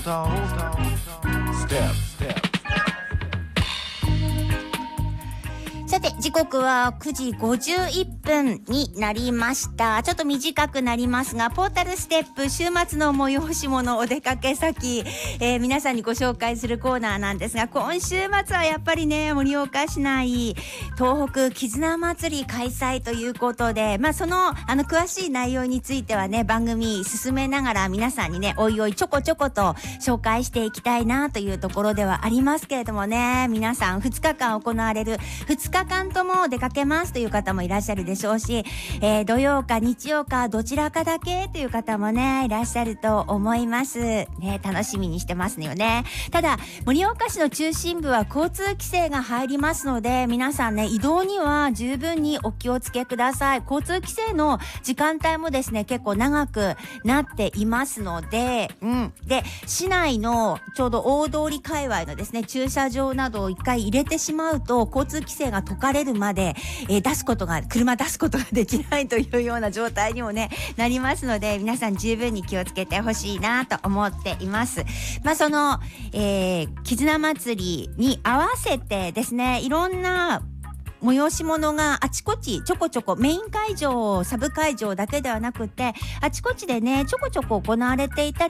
さて時刻は9時51分になりました。ちょっと短くなりますが、ポータルステップ週末の催し物お出かけ先、皆さんにご紹介するコーナーなんですが、今週末はやっぱりね、盛岡市内東北絆祭り開催ということで、その詳しい内容についてはね、番組進めながら皆さんにね、おいおいちょこちょこと紹介していきたいなというところではありますけれどもね、皆さん2日間行われる2日間とも出かけますという方もいらっしゃるでしょうし、土曜か日曜かどちらかだけという方もねいらっしゃると思いますね。楽しみにしてますよね。ただ盛岡市の中心部は交通規制が入りますので、皆さんね移動には十分にお気をつけください。交通規制の時間帯もですね結構長くなっていますので、で市内のちょうど大通り界隈のですね駐車場などを一回入れてしまうと、交通規制が解かれるまで、車出すことができないというような状態にもねなりますので、皆さん十分に気をつけてほしいなと思っています。その、絆祭りに合わせてですね、いろんな催し物があちこちちょこちょこ、メイン会場サブ会場だけではなくてあちこちでねちょこちょこ行われていたり